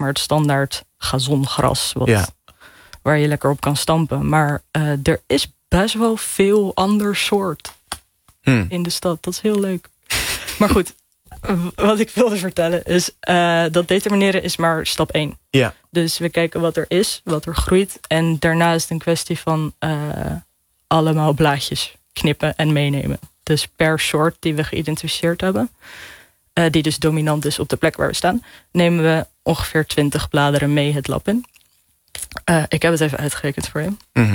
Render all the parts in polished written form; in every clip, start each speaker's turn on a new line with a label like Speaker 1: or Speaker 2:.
Speaker 1: maar het standaard gazongras. Waar je lekker op kan stampen. Maar er is best wel veel ander soort in de stad. Dat is heel leuk. Maar goed, wat ik wilde vertellen is... dat determineren is maar stap 1.
Speaker 2: Ja.
Speaker 1: Dus we kijken wat er is, wat er groeit. En daarna is het een kwestie van allemaal blaadjes knippen en meenemen. Dus per soort die we geïdentificeerd hebben... die dus dominant is op de plek waar we staan... nemen we ongeveer 20 bladeren mee het lab in. Ik heb het even uitgerekend voor je.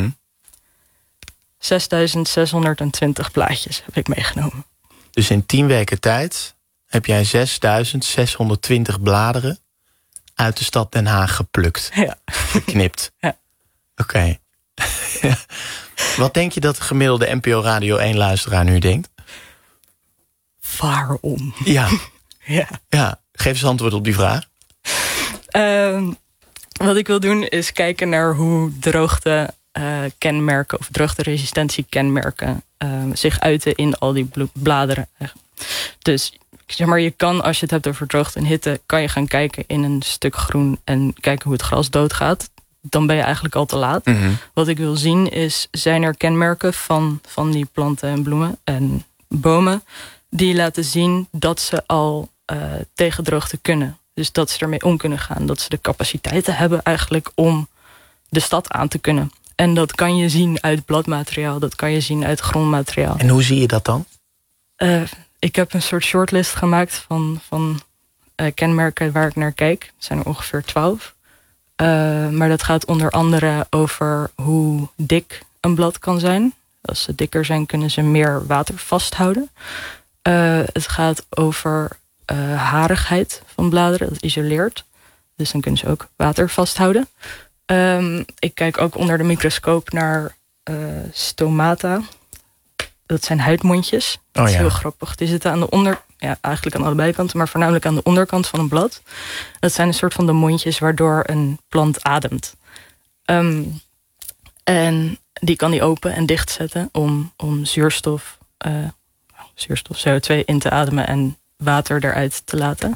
Speaker 1: 6.620 blaadjes heb ik meegenomen.
Speaker 2: Dus in 10 weken tijd heb jij 6.620 bladeren... uit de stad Den Haag geplukt.
Speaker 1: Ja.
Speaker 2: Geknipt.
Speaker 1: Ja.
Speaker 2: Oké. Wat denk je dat de gemiddelde NPO Radio 1-luisteraar nu denkt?
Speaker 1: Waarom?
Speaker 2: Ja.
Speaker 1: Ja.
Speaker 2: Geef eens antwoord op die vraag.
Speaker 1: Wat ik wil doen is kijken naar hoe droogte-kenmerken... of droogteresistentie-kenmerken zich uiten in al die bladeren. Dus zeg maar, je kan, als je het hebt over droogte en hitte... kan je gaan kijken in een stuk groen en kijken hoe het gras doodgaat. Dan ben je eigenlijk al te laat. Wat ik wil zien is, zijn er kenmerken van die planten en bloemen en bomen... die laten zien dat ze al tegen droogte kunnen. Dus dat ze ermee om kunnen gaan. Dat ze de capaciteiten hebben eigenlijk om de stad aan te kunnen. En dat kan je zien uit bladmateriaal. Dat kan je zien uit grondmateriaal.
Speaker 2: En hoe zie je dat dan?
Speaker 1: Ik heb een soort shortlist gemaakt van kenmerken waar ik naar kijk. Het zijn er ongeveer 12. Maar dat gaat onder andere over hoe dik een blad kan zijn. Als ze dikker zijn, kunnen ze meer water vasthouden. Het gaat over harigheid van bladeren. Dat isoleert. Dus dan kunnen ze ook water vasthouden. Ik kijk ook onder de microscoop naar stomata. Dat zijn huidmondjes. Dat is heel grappig. Die zitten aan eigenlijk aan allebei kanten, maar voornamelijk aan de onderkant van een blad. Dat zijn een soort van de mondjes waardoor een plant ademt. En die kan die open en dicht zetten om zuurstof, CO2 in te ademen en water eruit te laten.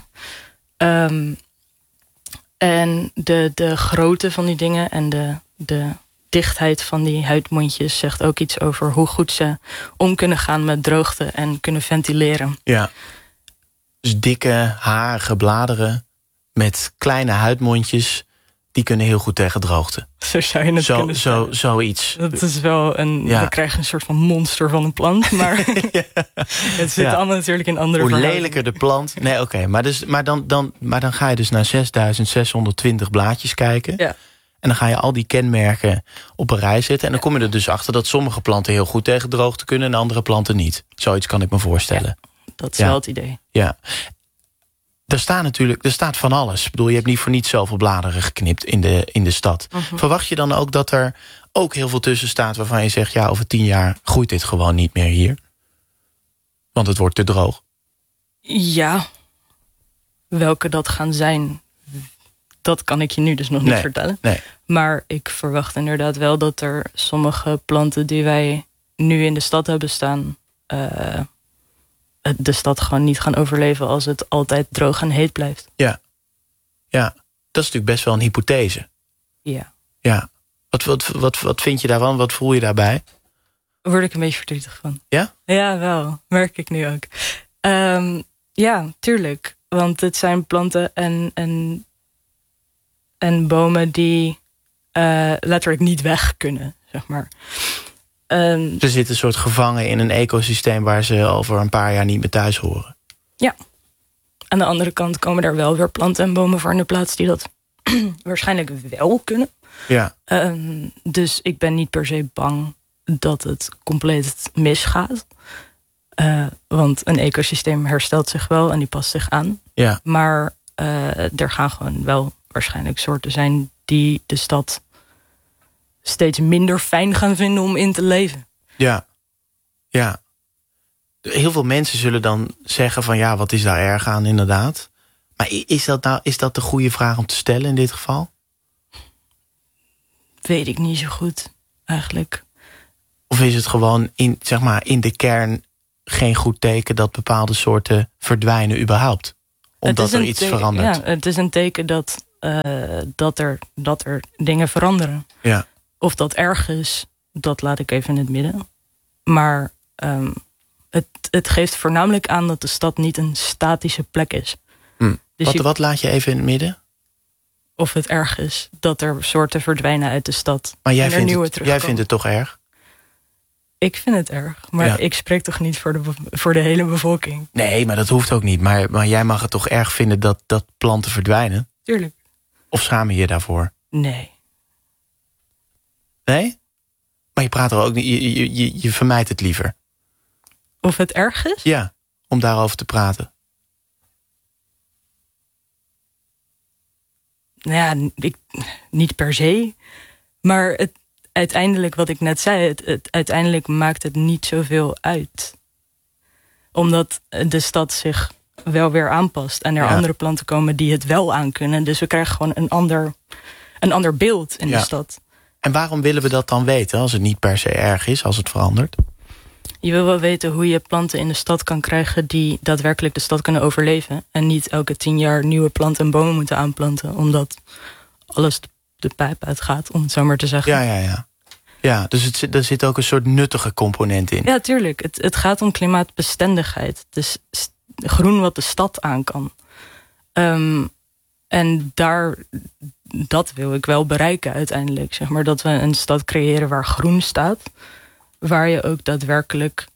Speaker 1: En de grootte van die dingen en de dichtheid van die huidmondjes zegt ook iets over hoe goed ze om kunnen gaan met droogte en kunnen ventileren.
Speaker 2: Ja. Dus dikke, harige bladeren met kleine huidmondjes, die kunnen heel goed tegen droogte.
Speaker 1: Zo zou je het kunnen zeggen.
Speaker 2: Zoiets.
Speaker 1: Dat is wel we krijgen een soort van monster van een plant, maar het zit allemaal natuurlijk in andere
Speaker 2: Hoe lelijker de plant. Nee, oké. Maar dan ga je dus naar 6.620 blaadjes kijken.
Speaker 1: Ja.
Speaker 2: En dan ga je al die kenmerken op een rij zetten. En dan kom je er dus achter dat sommige planten heel goed tegen droogte kunnen en andere planten niet. Zoiets kan ik me voorstellen.
Speaker 1: Ja, dat is wel het idee.
Speaker 2: Ja. Er staat van alles. Ik bedoel, je hebt niet voor niets zoveel bladeren geknipt in de stad. Verwacht je dan ook dat er ook heel veel tussen staat waarvan je zegt, ja, over 10 jaar groeit dit gewoon niet meer hier? Want het wordt te droog.
Speaker 1: Ja. Welke dat gaan zijn, dat kan ik je nu dus nog niet vertellen.
Speaker 2: Nee.
Speaker 1: Maar ik verwacht inderdaad wel dat er sommige planten die wij nu in de stad hebben staan, de stad gewoon niet gaan overleven als het altijd droog en heet blijft.
Speaker 2: Ja. Dat is natuurlijk best wel een hypothese. Ja. Wat vind je daarvan? Wat voel je daarbij?
Speaker 1: Daar word ik een beetje verdrietig van.
Speaker 2: Ja?
Speaker 1: Ja, wel. Merk ik nu ook. Ja, tuurlijk. Want het zijn planten en bomen die letterlijk niet weg kunnen, zeg maar.
Speaker 2: Ze zitten een soort gevangen in een ecosysteem waar ze over een paar jaar niet meer thuis horen. Ja.
Speaker 1: Aan de andere kant komen er wel weer planten en bomen voor in de plaats die dat waarschijnlijk wel kunnen.
Speaker 2: Ja.
Speaker 1: Dus ik ben niet per se bang dat het compleet misgaat. Want een ecosysteem herstelt zich wel en die past zich aan. Ja. Maar er gaan gewoon wel waarschijnlijk soorten zijn die de stad steeds minder fijn gaan vinden om in te leven. Ja.
Speaker 2: Heel veel mensen zullen dan zeggen van ja, wat is daar erg aan inderdaad? Maar is dat de goede vraag om te stellen in dit geval?
Speaker 1: Weet ik niet zo goed, eigenlijk.
Speaker 2: Of is het gewoon in de kern geen goed teken dat bepaalde soorten verdwijnen überhaupt? Omdat er iets verandert?
Speaker 1: Ja, het is een teken dat dat er dingen veranderen.
Speaker 2: Ja.
Speaker 1: Of dat erg is, dat laat ik even in het midden. Maar het geeft voornamelijk aan dat de stad niet een statische plek is. Dus
Speaker 2: wat laat je even in het midden?
Speaker 1: Of het erg is dat er soorten verdwijnen uit de stad.
Speaker 2: Maar
Speaker 1: jij
Speaker 2: vindt het toch erg?
Speaker 1: Ik vind het erg, maar ik spreek toch niet voor de hele bevolking?
Speaker 2: Nee, maar dat hoeft ook niet. Maar jij mag het toch erg vinden dat planten verdwijnen?
Speaker 1: Tuurlijk.
Speaker 2: Of schaam je je daarvoor?
Speaker 1: Nee?
Speaker 2: Maar je praat er ook niet. Je vermijdt het liever.
Speaker 1: Of het erg is?
Speaker 2: Ja, om daarover te praten.
Speaker 1: Nou ja, niet per se. Maar uiteindelijk, wat ik net zei, uiteindelijk maakt het niet zoveel uit. Omdat de stad zich wel weer aanpast. En er andere planten komen die het wel aankunnen. Dus we krijgen gewoon een ander beeld in de stad.
Speaker 2: En waarom willen we dat dan weten als het niet per se erg is, als het verandert?
Speaker 1: Je wil wel weten hoe je planten in de stad kan krijgen die daadwerkelijk de stad kunnen overleven. En niet elke 10 jaar nieuwe planten en bomen moeten aanplanten. Omdat alles de pijp uitgaat, om het zo maar te zeggen.
Speaker 2: Ja, dus er zit ook een soort nuttige component in. Ja,
Speaker 1: tuurlijk. Het gaat om klimaatbestendigheid. Dus groen wat de stad aan kan. En dat wil ik wel bereiken uiteindelijk. Zeg maar, dat we een stad creëren waar groen staat. Waar je ook daadwerkelijk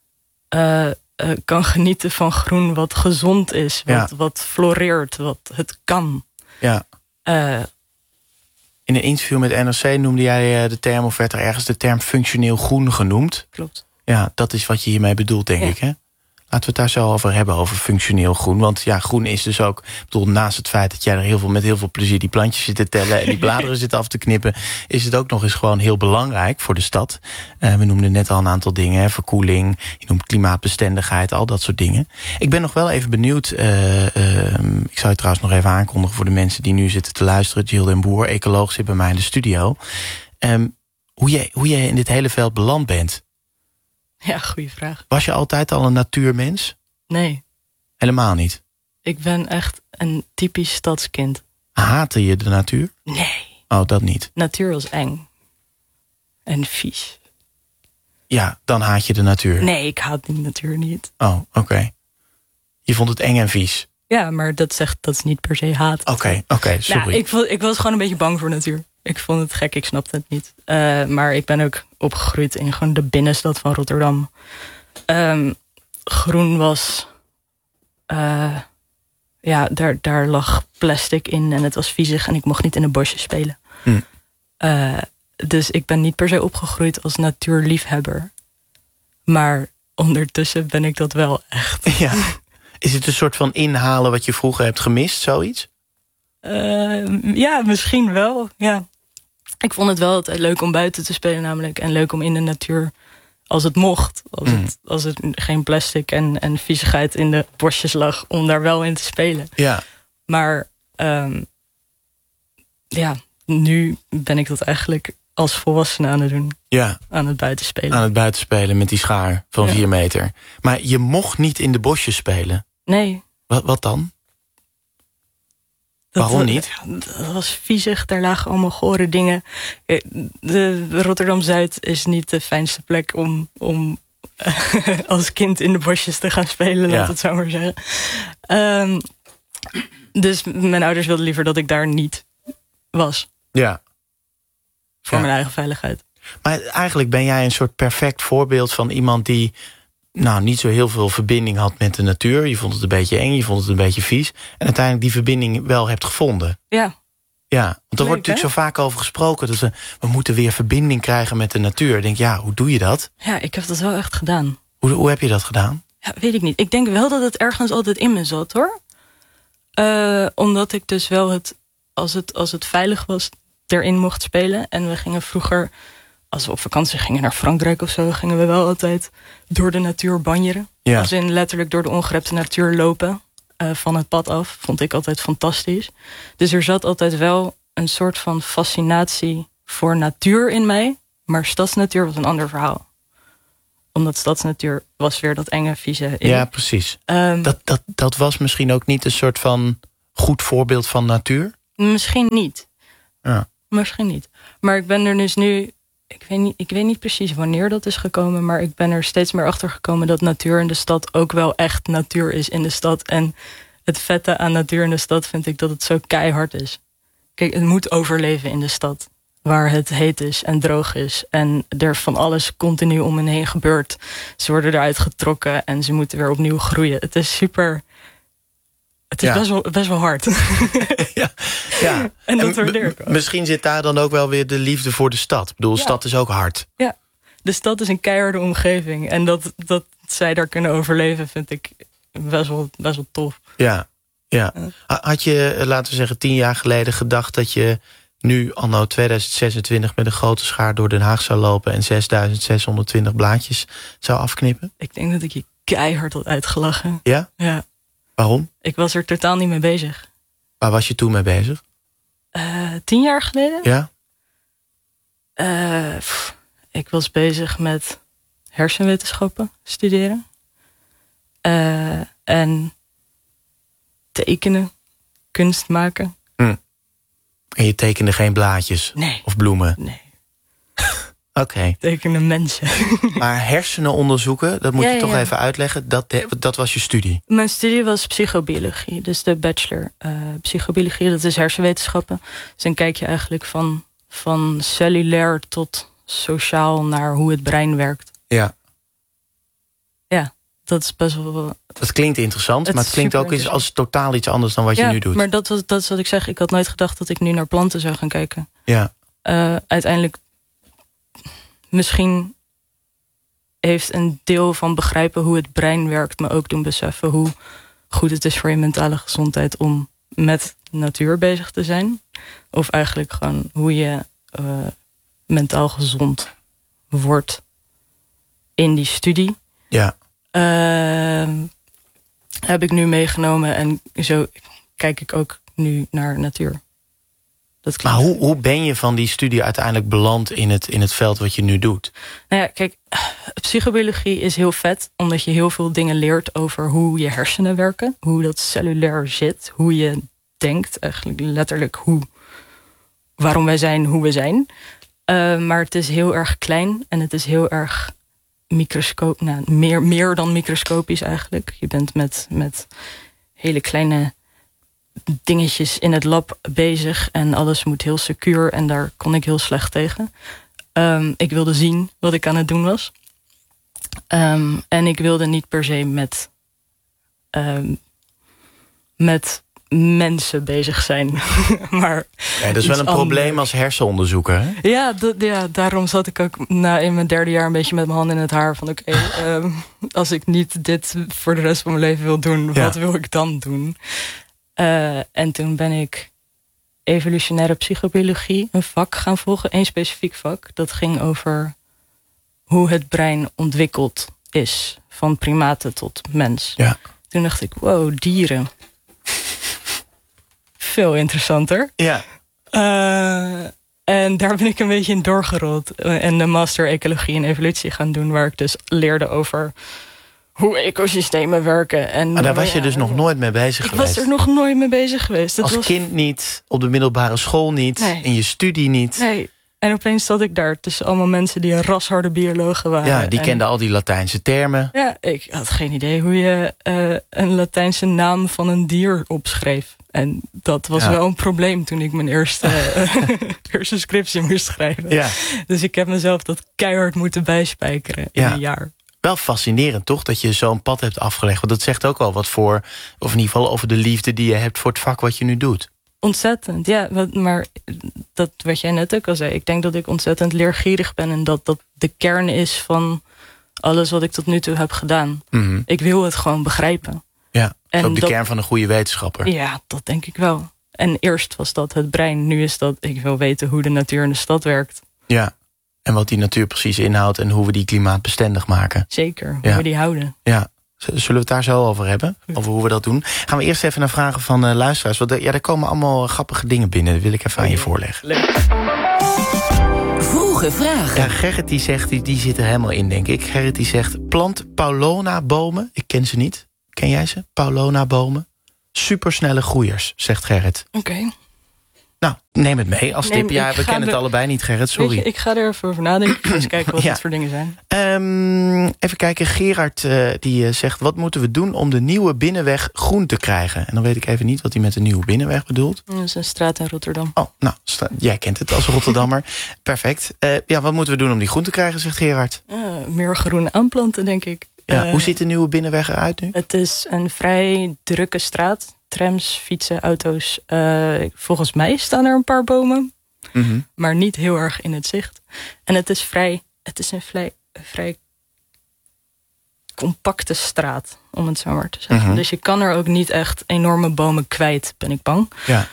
Speaker 1: kan genieten van groen wat gezond is. Wat floreert, wat het kan.
Speaker 2: Ja. In een interview met NRC noemde jij de term, of werd er ergens de term functioneel groen genoemd.
Speaker 1: Klopt.
Speaker 2: Ja, dat is wat je hiermee bedoelt, denk ik, hè? Laten we het daar zo over hebben, over functioneel groen. Want ja, groen is dus ook, naast het feit dat jij er met heel veel plezier die plantjes zit te tellen en die bladeren zit af te knippen, is het ook nog eens gewoon heel belangrijk voor de stad. We noemden net al een aantal dingen, hè, verkoeling, je noemt klimaatbestendigheid, al dat soort dingen. Ik ben nog wel even benieuwd, ik zou je trouwens nog even aankondigen voor de mensen die nu zitten te luisteren. Jill den Boer, ecoloog, zit bij mij in de studio. Hoe jij in dit hele veld beland bent.
Speaker 1: Ja, goede vraag.
Speaker 2: Was je altijd al een natuurmens?
Speaker 1: Nee.
Speaker 2: Helemaal niet?
Speaker 1: Ik ben echt een typisch stadskind.
Speaker 2: Haatte je de natuur?
Speaker 1: Nee.
Speaker 2: Oh, dat niet?
Speaker 1: Natuur was eng. En vies.
Speaker 2: Ja, dan haat je de natuur?
Speaker 1: Nee, ik haat de natuur niet.
Speaker 2: Oh, oké. Je vond het eng en vies?
Speaker 1: Ja, maar dat is niet per se haat.
Speaker 2: Oké, sorry.
Speaker 1: Nou, ik was gewoon een beetje bang voor natuur. Ik vond het gek, ik snapte het niet. Maar ik ben ook opgegroeid in gewoon de binnenstad van Rotterdam. Groen was... daar lag plastic in en het was viezig en ik mocht niet in de bosjes spelen. Dus ik ben niet per se opgegroeid als natuurliefhebber. Maar ondertussen ben ik dat wel echt.
Speaker 2: Ja. Is het een soort van inhalen wat je vroeger hebt gemist, zoiets?
Speaker 1: Ja, misschien wel, ja. Ik vond het wel altijd leuk om buiten te spelen namelijk. En leuk om in de natuur, als het mocht. Als het geen plastic en viezigheid in de bosjes lag, om daar wel in te spelen.
Speaker 2: Ja.
Speaker 1: Maar nu ben ik dat eigenlijk als volwassene aan het doen.
Speaker 2: Ja.
Speaker 1: Aan het buitenspelen.
Speaker 2: Aan het buitenspelen met die schaar van 4 meter. Maar je mocht niet in de bosjes spelen?
Speaker 1: Nee.
Speaker 2: Wat dan? Waarom niet?
Speaker 1: Dat was viezig, daar lagen allemaal gore dingen. De Rotterdam-Zuid is niet de fijnste plek om als kind in de bosjes te gaan spelen, laat het zo maar zeggen. Dus mijn ouders wilden liever dat ik daar niet was.
Speaker 2: Ja.
Speaker 1: Voor mijn eigen veiligheid.
Speaker 2: Maar eigenlijk ben jij een soort perfect voorbeeld van iemand die niet zo heel veel verbinding had met de natuur. Je vond het een beetje eng, je vond het een beetje vies. En uiteindelijk die verbinding wel hebt gevonden.
Speaker 1: Ja.
Speaker 2: Ja, want er wordt natuurlijk zo vaak over gesproken. Dat we moeten weer verbinding krijgen met de natuur. Ik denk, hoe doe je dat?
Speaker 1: Ja, ik heb dat wel echt gedaan.
Speaker 2: Hoe heb je dat gedaan?
Speaker 1: Ja, weet ik niet. Ik denk wel dat het ergens altijd in me zat, hoor. Omdat ik dus wel als het veilig was, erin mocht spelen. En we gingen vroeger, als we op vakantie gingen naar Frankrijk of zo, gingen we wel altijd door de natuur banjeren.
Speaker 2: Ja.
Speaker 1: Als in letterlijk door de ongerepte natuur lopen. Van het pad af. Vond ik altijd fantastisch. Dus er zat altijd wel een soort van fascinatie voor natuur in mij. Maar stadsnatuur was een ander verhaal. Omdat stadsnatuur was weer dat enge, vieze in.
Speaker 2: Ja, precies. Dat was misschien ook niet een soort van goed voorbeeld van natuur?
Speaker 1: Misschien niet.
Speaker 2: Ja.
Speaker 1: Misschien niet. Maar ik ben er dus nu... Ik weet niet precies wanneer dat is gekomen... maar ik ben er steeds meer achter gekomen... dat natuur in de stad ook wel echt natuur is in de stad. En het vette aan natuur in de stad vind ik dat het zo keihard is. Kijk, het moet overleven in de stad. Waar het heet is en droog is. En er van alles continu om hen heen gebeurt. Ze worden eruit getrokken en ze moeten weer opnieuw groeien. Het is super... Het is best wel hard.
Speaker 2: Ja.
Speaker 1: En dat waardeer ik ook.
Speaker 2: Misschien zit daar dan ook wel weer de liefde voor de stad. Ik bedoel, de stad is ook hard.
Speaker 1: Ja, de stad is een keiharde omgeving. En dat zij daar kunnen overleven vind ik best wel tof.
Speaker 2: Ja. Had je, laten we zeggen, 10 jaar geleden gedacht... dat je nu, anno 2026, met een grote schaar door Den Haag zou lopen... en 6620 blaadjes zou afknippen?
Speaker 1: Ik denk dat ik je keihard had uitgelachen.
Speaker 2: Ja?
Speaker 1: Ja.
Speaker 2: Waarom?
Speaker 1: Ik was er totaal niet mee bezig.
Speaker 2: Waar was je toen mee bezig?
Speaker 1: 10 jaar geleden?
Speaker 2: Ja?
Speaker 1: Ik was bezig met hersenwetenschappen studeren. En tekenen, kunst maken.
Speaker 2: En je tekende geen blaadjes?
Speaker 1: Nee.
Speaker 2: Of bloemen?
Speaker 1: Nee.
Speaker 2: Oké.
Speaker 1: Tekende mensen.
Speaker 2: Maar hersenen onderzoeken, dat moet je toch even uitleggen. Dat was je studie?
Speaker 1: Mijn studie was psychobiologie. Dus de bachelor psychobiologie, dat is hersenwetenschappen. Dus dan kijk je eigenlijk van cellulair tot sociaal naar hoe het brein werkt.
Speaker 2: Ja.
Speaker 1: Ja, dat is best wel...
Speaker 2: Dat klinkt interessant, maar het klinkt ook als totaal iets anders dan wat je nu doet.
Speaker 1: Maar dat is wat ik zeg. Ik had nooit gedacht dat ik nu naar planten zou gaan kijken.
Speaker 2: Ja.
Speaker 1: Uiteindelijk, misschien heeft een deel van begrijpen hoe het brein werkt me ook doen beseffen hoe goed het is voor je mentale gezondheid om met natuur bezig te zijn. Of eigenlijk gewoon hoe je mentaal gezond wordt in die studie.
Speaker 2: Ja.
Speaker 1: Heb ik nu meegenomen en zo kijk ik ook nu naar natuur.
Speaker 2: Maar hoe ben je van die studie uiteindelijk beland in het veld wat je nu doet?
Speaker 1: Nou ja, kijk, psychobiologie is heel vet, omdat je heel veel dingen leert over hoe je hersenen werken, hoe dat cellulair zit, hoe je denkt, eigenlijk letterlijk waarom wij zijn hoe we zijn. Maar het is heel erg klein en het is heel erg meer dan microscopisch eigenlijk. Je bent met hele kleine dingetjes in het lab bezig en alles moet heel secuur en daar kon ik heel slecht tegen. Ik wilde zien wat ik aan het doen was. En ik wilde niet per se met mensen bezig zijn. Maar
Speaker 2: dat is wel een probleem als hersenonderzoeker, hè?
Speaker 1: Ja, daarom zat ik ook in mijn 3e jaar een beetje met mijn handen in het haar. Van oké, als ik niet dit voor de rest van mijn leven wil doen, wat wil ik dan doen? En toen ben ik evolutionaire psychobiologie, een vak gaan volgen. Een specifiek vak. Dat ging over hoe het brein ontwikkeld is. Van primaten tot mens.
Speaker 2: Ja.
Speaker 1: Toen dacht ik, wow, dieren. Veel interessanter.
Speaker 2: Ja.
Speaker 1: En daar ben ik een beetje in doorgerold. En de master ecologie en evolutie gaan doen. Waar ik dus leerde over hoe ecosystemen werken.
Speaker 2: Maar daar was je dus nog nooit mee bezig geweest?
Speaker 1: Ik was er nog nooit mee bezig geweest.
Speaker 2: Als kind niet, op de middelbare school niet, in je studie niet.
Speaker 1: Nee. En opeens zat ik daar tussen allemaal mensen die een rasharde biologen waren.
Speaker 2: Ja, die kenden al die Latijnse termen.
Speaker 1: Ja, ik had geen idee hoe je een Latijnse naam van een dier opschreef. En dat was wel een probleem toen ik mijn eerste scriptie moest schrijven. Ja. Dus ik heb mezelf dat keihard moeten bijspijkeren in een jaar.
Speaker 2: Wel fascinerend toch, dat je zo'n pad hebt afgelegd. Want dat zegt ook al wat voor, of in ieder geval over de liefde die je hebt voor het vak wat je nu doet.
Speaker 1: Ontzettend, ja. Maar dat wat jij net ook al zei. Ik denk dat ik ontzettend leergierig ben. En dat de kern is van alles wat ik tot nu toe heb gedaan. Mm-hmm. Ik wil het gewoon begrijpen.
Speaker 2: Ja, en ook de kern van een goede wetenschapper.
Speaker 1: Ja, dat denk ik wel. En eerst was dat het brein. Nu is dat, ik wil weten hoe de natuur in de stad werkt. Ja.
Speaker 2: En wat die natuur precies inhoudt en hoe we die klimaatbestendig maken.
Speaker 1: Zeker, hoe we die houden.
Speaker 2: Ja. Zullen we het daar zo over hebben? Over hoe we dat doen? Gaan we eerst even naar vragen van luisteraars. Want er komen allemaal grappige dingen binnen. Dat wil ik even aan je voorleggen.
Speaker 1: Leuk.
Speaker 3: Vroege vragen.
Speaker 2: Ja, Gerrit die zegt, die zit er helemaal in, denk ik. Gerrit die zegt, plant Paulownia-bomen. Ik ken ze niet. Ken jij ze? Paulownia-bomen. Supersnelle groeiers, zegt Gerrit.
Speaker 1: Oké.
Speaker 2: Nou, neem het mee als tip. Ja, we kennen het allebei niet, Gerrit, sorry.
Speaker 1: Ik ga er even over nadenken. Eens kijken wat dit voor dingen zijn.
Speaker 2: Even kijken, Gerard die zegt... wat moeten we doen om de nieuwe binnenweg groen te krijgen? En dan weet ik even niet wat hij met de nieuwe binnenweg bedoelt.
Speaker 1: Dat is een straat in Rotterdam.
Speaker 2: Oh, nou, jij kent het als Rotterdammer. Perfect. Wat moeten we doen om die groen te krijgen, zegt Gerard?
Speaker 1: Meer groen aanplanten, denk ik.
Speaker 2: Ja, hoe ziet de nieuwe binnenweg eruit nu?
Speaker 1: Het is een vrij drukke straat. Trams, fietsen, auto's. Volgens mij staan er een paar bomen. Mm-hmm. Maar niet heel erg in het zicht. En het is een vrij compacte straat, om het zo maar te zeggen. Mm-hmm. Dus je kan er ook niet echt enorme bomen kwijt, ben ik bang.
Speaker 2: Ja.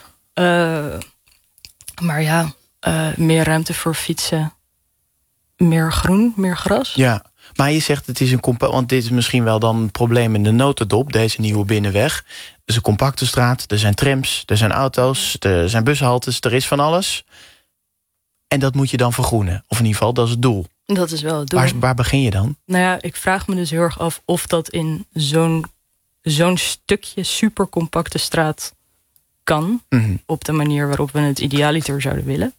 Speaker 1: Maar ja, meer ruimte voor fietsen. Meer groen, meer gras.
Speaker 2: Ja. Maar je zegt het is want dit is misschien wel dan een probleem in de notendop, deze nieuwe binnenweg. Het is een compacte straat, er zijn trams, er zijn auto's, er zijn bushaltes, er is van alles. En dat moet je dan vergroenen. Of in ieder geval, dat is het doel.
Speaker 1: Dat is wel het doel.
Speaker 2: Waar begin je dan?
Speaker 1: Nou ja, ik vraag me dus heel erg af of dat in zo'n stukje super compacte straat kan. Mm-hmm. Op de manier waarop we het idealiter zouden willen.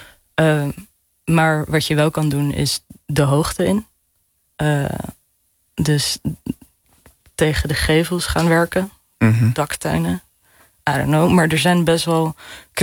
Speaker 1: Maar wat je wel kan doen is de hoogte in. Dus tegen de gevels gaan werken. Mm-hmm. Daktuinen. I don't know. Maar er zijn best wel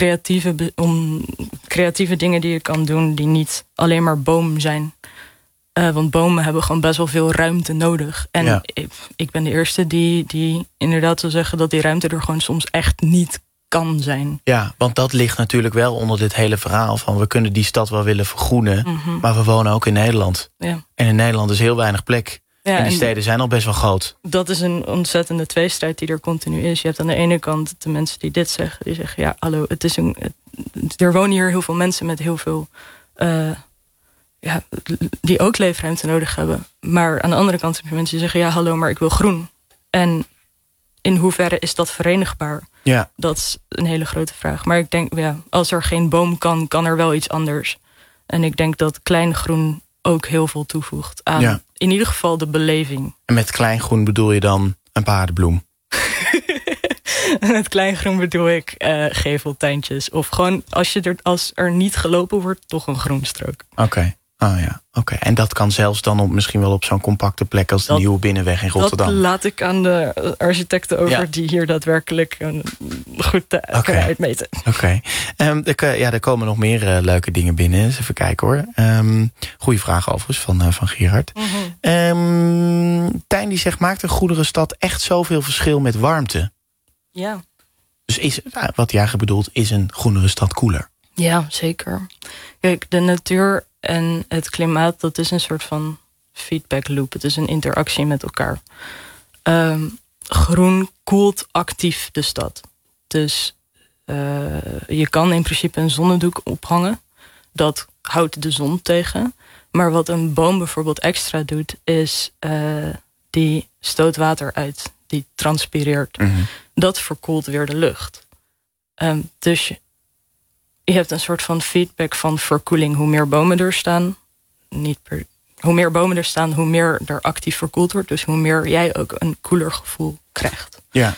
Speaker 1: creatieve dingen die je kan doen die niet alleen maar boom zijn. Want bomen hebben gewoon best wel veel ruimte nodig. En ja. Ik ben de eerste die inderdaad wil zeggen dat die ruimte er gewoon soms echt niet kan zijn.
Speaker 2: Ja, want dat ligt natuurlijk wel onder dit hele verhaal van we kunnen die stad wel willen vergroenen, mm-hmm. maar we wonen ook in Nederland. Ja. En in Nederland is heel weinig plek. Ja, en die steden zijn al best wel groot.
Speaker 1: Dat is een ontzettende tweestrijd die er continu is. Je hebt aan de ene kant de mensen die dit zeggen. Die zeggen, ja, hallo, er wonen hier heel veel mensen met heel veel die ook leefruimte nodig hebben. Maar aan de andere kant heb je mensen die zeggen, ja, hallo, maar ik wil groen. En in hoeverre is dat verenigbaar? Ja. Dat is een hele grote vraag. Maar ik denk, ja, als er geen boom kan er wel iets anders. En ik denk dat klein groen ook heel veel toevoegt aan in ieder geval de beleving.
Speaker 2: En met klein groen bedoel je dan een paardenbloem?
Speaker 1: Met klein groen bedoel ik geveltuintjes. Of gewoon als er niet gelopen wordt, toch een groenstrook.
Speaker 2: Oké. Oh ja, oké. En dat kan zelfs dan misschien wel op zo'n compacte plek als de nieuwe binnenweg in Rotterdam.
Speaker 1: Dat laat ik aan de architecten over die hier daadwerkelijk goed kunnen uitmeten.
Speaker 2: Oké. Er komen nog meer leuke dingen binnen. Eens even kijken hoor. Goeie vraag overigens van Gerard. Mm-hmm. Tijn die zegt, maakt een goederenstad echt zoveel verschil met warmte?
Speaker 1: Ja.
Speaker 2: Dus wat jij bedoelt, is een groenere stad koeler?
Speaker 1: Ja, zeker. Kijk, de natuur en het klimaat, dat is een soort van feedback loop. Het is een interactie met elkaar. Groen koelt actief de stad. Dus je kan in principe een zonnedoek ophangen. Dat houdt de zon tegen. Maar wat een boom bijvoorbeeld extra doet, is die stoot water uit. Die transpireert. Mm-hmm. Dat verkoelt weer de lucht. Dus je hebt een soort van feedback van verkoeling. Hoe meer bomen er staan, hoe meer bomen er staan, hoe meer er actief verkoeld wordt. Dus hoe meer jij ook een koeler gevoel krijgt.
Speaker 2: Ja.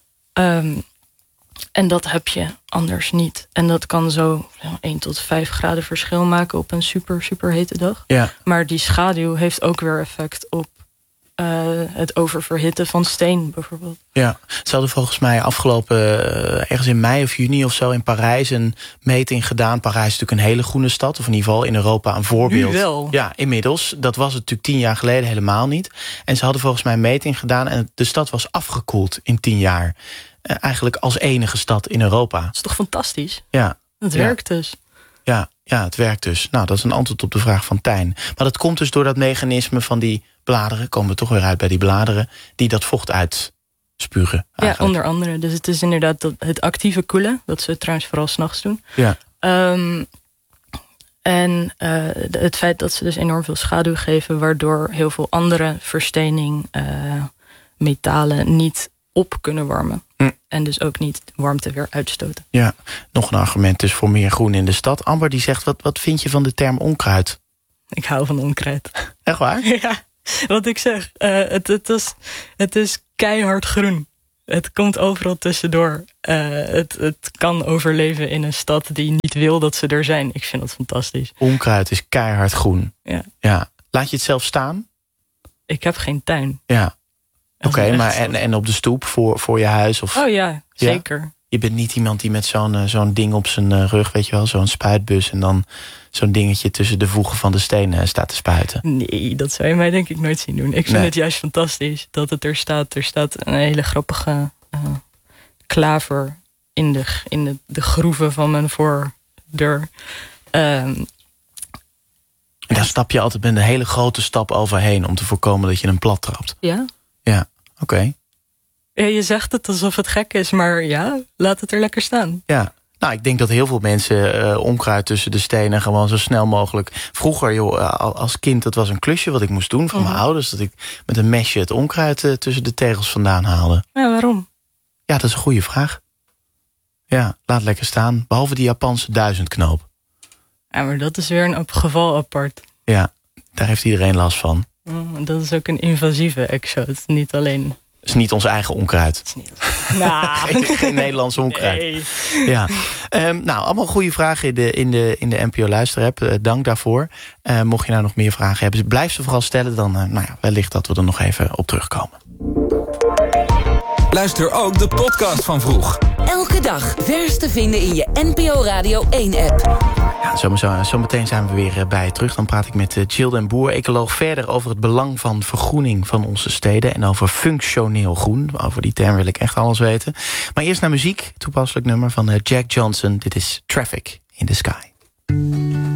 Speaker 1: En dat heb je anders niet. En dat kan zo 1 tot 5 graden verschil maken op een super, super hete dag. Ja. Maar die schaduw heeft ook weer effect op het oververhitten van steen bijvoorbeeld. Ja,
Speaker 2: ze hadden volgens mij afgelopen ergens in mei of juni of zo in Parijs een meting gedaan. Parijs is natuurlijk een hele groene stad, of in ieder geval in Europa een voorbeeld.
Speaker 1: Nu wel.
Speaker 2: Ja, inmiddels. Dat was het natuurlijk 10 jaar geleden helemaal niet. En ze hadden volgens mij een meting gedaan en de stad was afgekoeld in 10 jaar. Eigenlijk als enige stad in Europa.
Speaker 1: Dat is toch fantastisch?
Speaker 2: Ja.
Speaker 1: Het werkt dus.
Speaker 2: Ja, het werkt dus. Nou, dat is een antwoord op de vraag van Tijn. Maar dat komt dus door dat mechanisme van die bladeren, komen we toch weer uit bij die bladeren, die dat vocht uitspugen.
Speaker 1: Ja, onder andere. Dus het is inderdaad het actieve koelen, dat ze trouwens vooral 's nachts doen. Ja. En het feit dat ze dus enorm veel schaduw geven, waardoor heel veel andere verstening, metalen niet op kunnen warmen. En dus ook niet warmte weer uitstoten. Ja,
Speaker 2: nog een argument dus voor meer groen in de stad. Amber die zegt, wat vind je van de term onkruid?
Speaker 1: Ik hou van onkruid.
Speaker 2: Echt waar?
Speaker 1: Ja, wat ik zeg. Het is keihard groen. Het komt overal tussendoor. Het kan overleven in een stad die niet wil dat ze er zijn. Ik vind dat fantastisch.
Speaker 2: Onkruid is keihard groen.
Speaker 1: Ja.
Speaker 2: Laat je het zelf staan?
Speaker 1: Ik heb geen tuin.
Speaker 2: Ja. Oké, maar en op de stoep voor je huis? Of...
Speaker 1: Oh ja, zeker. Ja?
Speaker 2: Je bent niet iemand die met zo'n ding op zijn rug, weet je wel, zo'n spuitbus en dan zo'n dingetje tussen de voegen van de stenen staat te spuiten.
Speaker 1: Nee, dat zou je mij denk ik nooit zien doen. Ik vind het juist fantastisch dat het er staat. Er staat een hele grappige klaver in de groeven van mijn voordeur. En
Speaker 2: daar stap je altijd met een hele grote stap overheen om te voorkomen dat je hem plat trapt.
Speaker 1: Ja?
Speaker 2: Ja, oké.
Speaker 1: Ja, je zegt het alsof het gek is, maar ja, laat het er lekker staan.
Speaker 2: Ja, nou, ik denk dat heel veel mensen onkruid tussen de stenen gewoon zo snel mogelijk... Vroeger, joh, als kind, dat was een klusje wat ik moest doen van mijn ouders. Dat ik met een mesje het onkruid tussen de tegels vandaan haalde.
Speaker 1: Ja, waarom?
Speaker 2: Ja, dat is een goede vraag. Ja, laat lekker staan. Behalve die Japanse 1000-knoop.
Speaker 1: Ja, maar dat is weer een geval apart.
Speaker 2: Ja, daar heeft iedereen last van.
Speaker 1: Dat is ook een invasieve exoot, niet alleen...
Speaker 2: Het is niet ons eigen onkruid. Geen Nederlands onkruid.
Speaker 1: Nee.
Speaker 2: Ja. Nou, allemaal goede vragen in de NPO Luisterapp. Dank daarvoor. Mocht je nou nog meer vragen hebben, blijf ze vooral stellen. Dan wellicht dat we er nog even op terugkomen.
Speaker 3: Luister ook de podcast van Vroeg.
Speaker 4: Elke dag vers te vinden in je NPO Radio 1-app.
Speaker 2: Ja, zometeen zijn we weer bij je terug. Dan praat ik met Jill den Boer, ecoloog, verder over het belang van vergroening van onze steden. En over functioneel groen. Over die term wil ik echt alles weten. Maar eerst naar muziek. Toepasselijk nummer van Jack Johnson. Dit is Traffic in the Sky.